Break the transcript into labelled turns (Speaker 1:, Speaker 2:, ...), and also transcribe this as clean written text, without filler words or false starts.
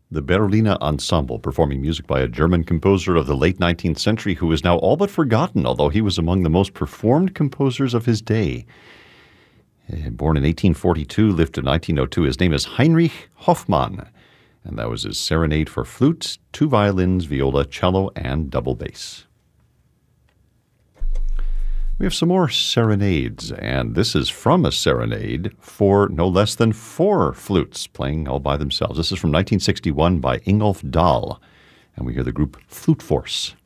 Speaker 1: The Berliner Ensemble, performing music by a German composer of the late 19th century who is now all but forgotten, although he was among the most performed composers of his day. Born in 1842, lived to 1902. His name is Heinrich Hoffmann, and that was his Serenade for flute, 2 violins, viola, cello, and double bass. We have some more serenades, and this is from a serenade for no less than 4 flutes playing all by themselves. This is from 1961 by Ingolf Dahl, and we hear the group Flute Force.